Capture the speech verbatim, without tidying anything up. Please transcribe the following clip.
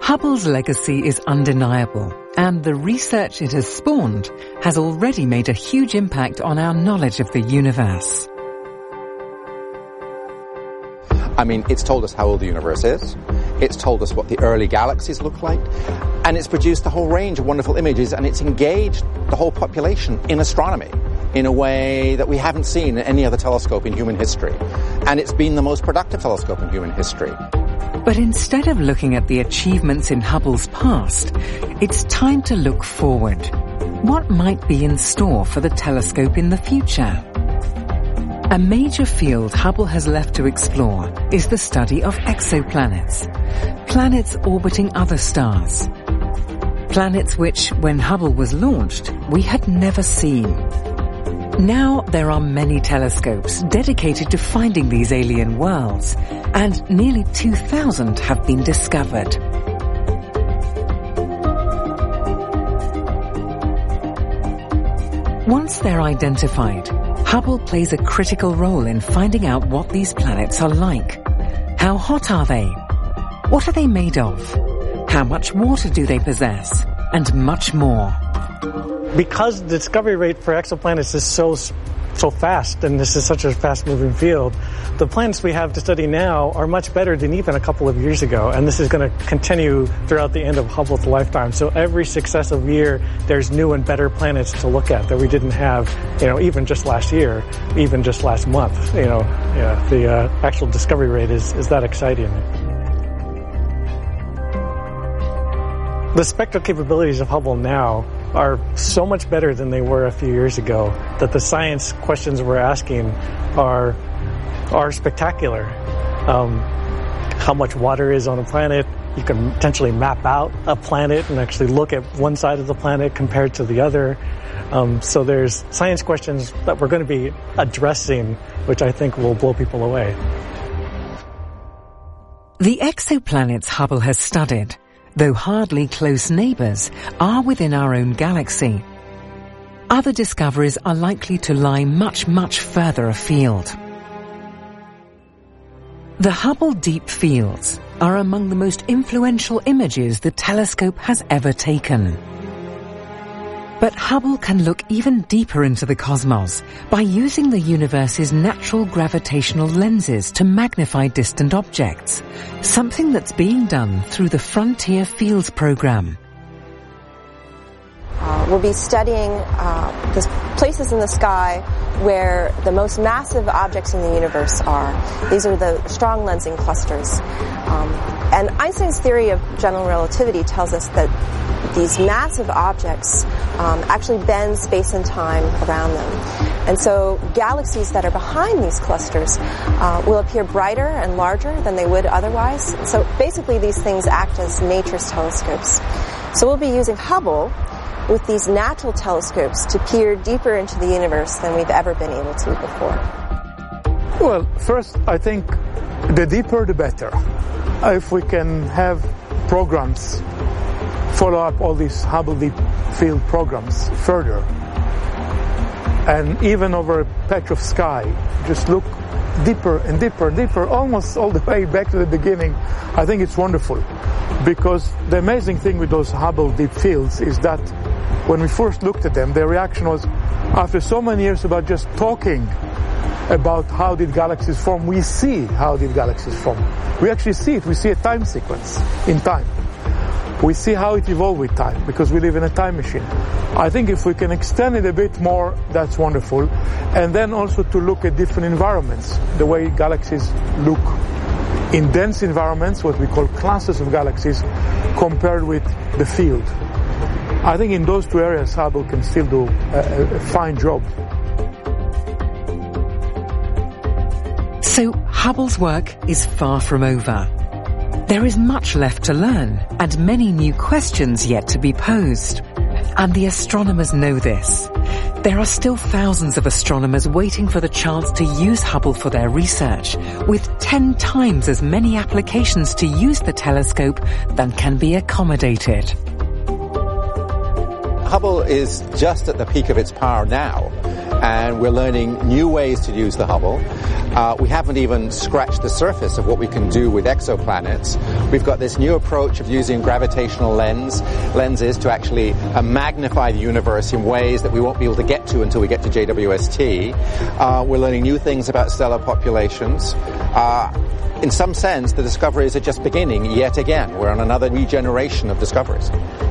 Hubble's legacy is undeniable, and the research it has spawned has already made a huge impact on our knowledge of the universe. I mean, it's told us how old the universe is, it's told us what the early galaxies look like, and it's produced a whole range of wonderful images, and it's engaged the whole population in astronomy in a way that we haven't seen in any other telescope in human history. And it's been the most productive telescope in human history. But instead of looking at the achievements in Hubble's past, it's time to look forward. What might be in store for the telescope in the future? A major field Hubble has left to explore is the study of exoplanets, planets orbiting other stars. Planets which, when Hubble was launched, we had never seen. Now there are many telescopes dedicated to finding these alien worlds, and nearly two thousand have been discovered. Once they're identified, Hubble plays a critical role in finding out what these planets are like. How hot are they? What are they made of? How much water do they possess? And much more. Because the discovery rate for exoplanets is so so fast, and this is such a fast-moving field, the planets we have to study now are much better than even a couple of years ago, and this is going to continue throughout the end of Hubble's lifetime. So every successive year, there's new and better planets to look at that we didn't have, you know, even just last year, even just last month. You know, yeah, the uh, actual discovery rate is is that exciting. The spectral capabilities of Hubble now are so much better than they were a few years ago that the science questions we're asking are are spectacular. Um, how much water is on a planet? You can potentially map out a planet and actually look at one side of the planet compared to the other. Um, so there's science questions that we're going to be addressing, which I think will blow people away. The exoplanets Hubble has studied, though hardly close neighbours, are within our own galaxy. Other discoveries are likely to lie much, much further afield. The Hubble Deep Fields are among the most influential images the telescope has ever taken. But Hubble can look even deeper into the cosmos by using the universe's natural gravitational lenses to magnify distant objects, something that's being done through the Frontier Fields program. Uh, we'll be studying uh, the places in the sky where the most massive objects in the universe are. These are the strong lensing clusters. Um, and Einstein's theory of general relativity tells us that these massive objects um, actually bend space and time around them. And so galaxies that are behind these clusters uh, will appear brighter and larger than they would otherwise. So basically these things act as nature's telescopes. So we'll be using Hubble with these natural telescopes to peer deeper into the universe than we've ever been able to before. Well, first, I think the deeper the better. If we can have programs follow up all these Hubble Deep Field programs further, and even over a patch of sky, just look deeper and deeper and deeper, almost all the way back to the beginning, I think it's wonderful. Because the amazing thing with those Hubble Deep Fields is that when we first looked at them, their reaction was, after so many years about just talking about how did galaxies form, we see how did galaxies form. We actually see it. We see a time sequence in time. We see how it evolved with time, because we live in a time machine. I think if we can extend it a bit more, that's wonderful. And then also to look at different environments, the way galaxies look in dense environments, what we call clusters of galaxies, compared with the field. I think in those two areas, Hubble can still do a, a fine job. So Hubble's work is far from over. There is much left to learn and many new questions yet to be posed. And the astronomers know this. There are still thousands of astronomers waiting for the chance to use Hubble for their research, with ten times as many applications to use the telescope than can be accommodated. Hubble is just at the peak of its power now, and we're learning new ways to use the Hubble. Uh, we haven't even scratched the surface of what we can do with exoplanets. We've got this new approach of using gravitational lens lenses to actually uh, magnify the universe in ways that we won't be able to get to until we get to J W S T. Uh, we're learning new things about stellar populations. Uh, in some sense, the discoveries are just beginning yet again. We're on another regeneration of discoveries.